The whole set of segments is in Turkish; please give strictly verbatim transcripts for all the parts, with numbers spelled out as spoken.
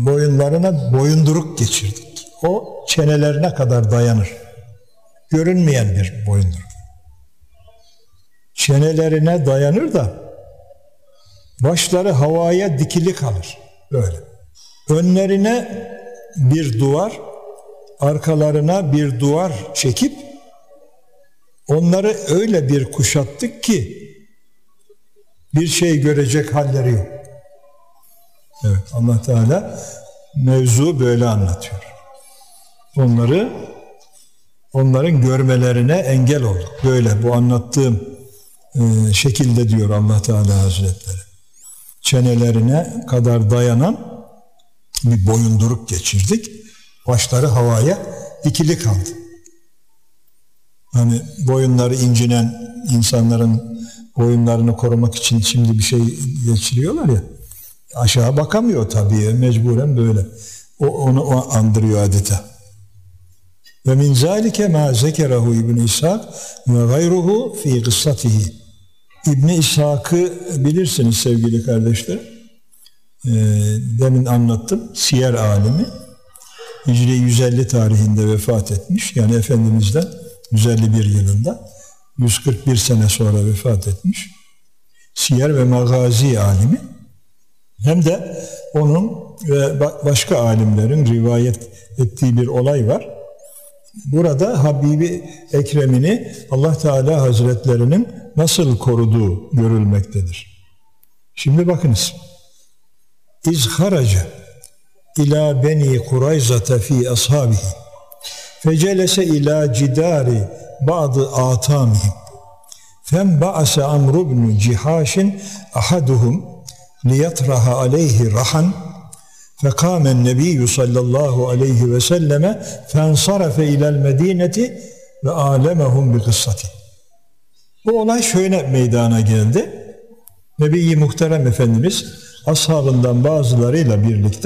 Boyunlarına boyunduruk geçirdik. O çenelerine kadar dayanır. Görünmeyen bir boyunduruk. Çenelerine dayanır da başları havaya dikili kalır. Böyle. Önlerine bir duvar, arkalarına bir duvar çekip onları öyle bir kuşattık ki bir şey görecek halleri yok. Evet, Allah Teala mevzu böyle anlatıyor. Onları, onların görmelerine engel olduk. Böyle bu anlattığım e, şekilde diyor Allah Teala Hazretleri. Çenelerine kadar dayanan bir boyunduruk geçirdik. Başları havaya dikili kaldı. Hani boyunları incinen insanların boyunlarını korumak için şimdi bir şey geçiriyorlar ya. Aşağı bakamıyor tabii, mecburen böyle. O onu o andırıyor adeta. Ve min zalike ma zekerahu İbn İshak ve gayruhu fi kıssatihi. İbn İshak'ı bilirsiniz sevgili kardeşler. Ee, demin anlattım. Siyer alimi. Hicri yüz elli tarihinde vefat etmiş. Yani Efendimiz'den yüz elli bir yılında. yüz kırk bir sene sonra vefat etmiş. Siyer ve magazi alimi. Hem de onun ve başka alimlerin rivayet ettiği bir olay var. Burada Habibi Ekrem'ini Allah Teala Hazretlerinin nasıl koruduğu görülmektedir. Şimdi bakınız. İz haraca ila beni Kurayzata fi ashabihi fecelese ila cidari ba'dı atamihim fem ba'ase Amr ibn Cihashin ahaduhum liyatraha aleyhi rahan fekâmen nebiyyü sallallahu aleyhi ve selleme fensarafe ilel medineti ve alemehum bi kıssati. Bu olay şöyle meydana geldi. Nebi-i Muhterem Efendimiz ashabından bazılarıyla birlikte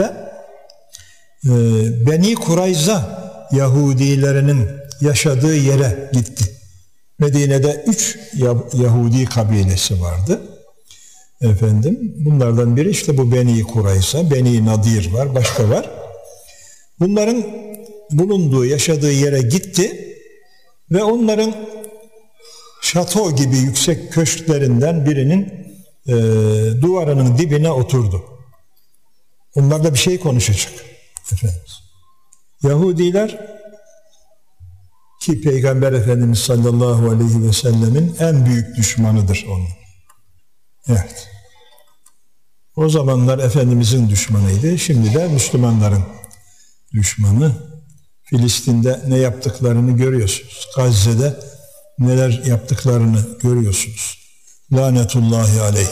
e, Beni Kurayza Yahudilerinin yaşadığı yere gitti. Medine'de üç Yahudi kabilesi vardı. Efendim, bunlardan biri işte bu Beni Kurayza, Beni Nadir var, başka var. Bunların bulunduğu, yaşadığı yere gitti ve onların şato gibi yüksek köşklerinden birinin e, duvarının dibine oturdu. Onlarla bir şey konuşacak. Efendimiz. Yahudiler ki Peygamber Efendimiz sallallahu aleyhi ve sellemin en büyük düşmanıdır onun. Evet. O zamanlar Efendimizin düşmanıydı. Şimdi de Müslümanların düşmanı. Filistin'de ne yaptıklarını görüyorsunuz. Gazze'de neler yaptıklarını görüyorsunuz. Lanetullahi aleyh.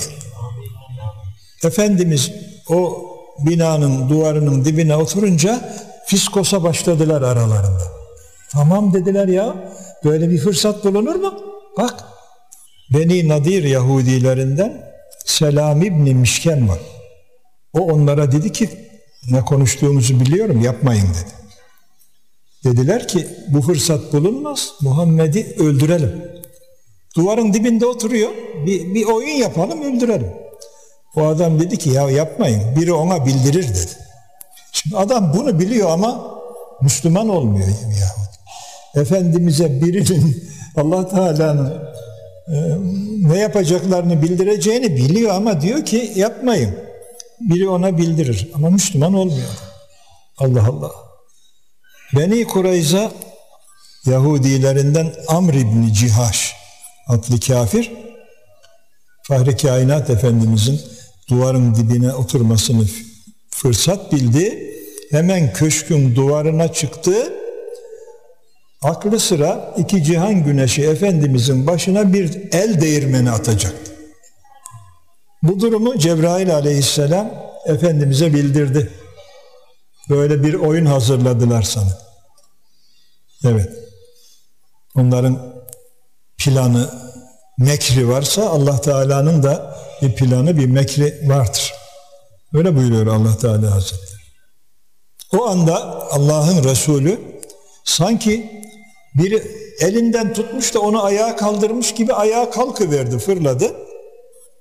Efendimiz o binanın duvarının dibine oturunca fiskosa başladılar aralarında. Tamam dediler ya, böyle bir fırsat bulunur mu? Bak, Beni Nadir Yahudilerinden Selam İbni Mişken var. O onlara dedi ki, ne konuştuğumuzu biliyorum, yapmayın dedi. Dediler ki, bu fırsat bulunmaz, Muhammed'i öldürelim. Duvarın dibinde oturuyor, bir, bir oyun yapalım, öldürelim. O adam dedi ki, ya yapmayın, biri ona bildirir dedi. Şimdi adam bunu biliyor ama Müslüman olmuyor Yahudi. Efendimiz'e birinin Allah Teala'nın e, ne yapacaklarını bildireceğini biliyor ama diyor ki yapmayın. Biri ona bildirir ama Müslüman olmuyor. Allah Allah. Beni Kurayza Yahudilerinden Amr ibn Cihaş adlı kafir, Fahri Kainat Efendimizin duvarın dibine oturmasını fırsat bildi. Hemen köşkün duvarına çıktı. Aklı sıra iki cihan güneşi Efendimizin başına bir el değirmeni atacaktı. Bu durumu Cebrail aleyhisselam Efendimiz'e bildirdi. Böyle bir oyun hazırladılar sana. Evet. Onların planı, mekri varsa Allah Teala'nın da bir planı, bir mekri vardır. Öyle buyuruyor Allah Teala Hazretleri. O anda Allah'ın Resulü sanki biri elinden tutmuş da onu ayağa kaldırmış gibi ayağa kalkıverdi, fırladı.